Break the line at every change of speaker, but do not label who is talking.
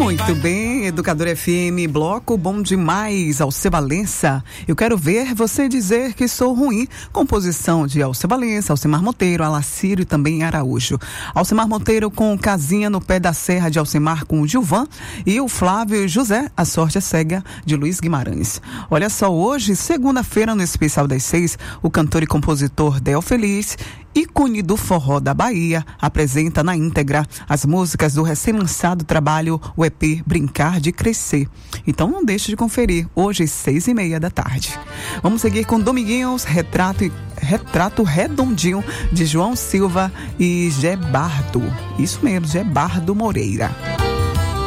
Muito bem, Educador FM, bloco bom demais, Alceu Valença. Eu quero ver você dizer que sou ruim. Composição de Alceu Valença, Alcemar Monteiro, Alacírio e também Araújo. Alcemar Monteiro com Casinha no Pé da Serra de Alcemar com o Gilvan e o Flávio José, A Sorte é Cega de Luiz Guimarães. Olha só, hoje, segunda-feira, no Especial das 6, o cantor e compositor Del Feliz, ícone do forró da Bahia, apresenta na íntegra as músicas do recém-lançado trabalho, o EP Brincar de Crescer. Então não deixe de conferir, hoje às 6:30 da tarde. Vamos seguir com Dominguinhos, Retrato Redondinho de João Silva e Gebardo. Isso mesmo, Gebardo Moreira.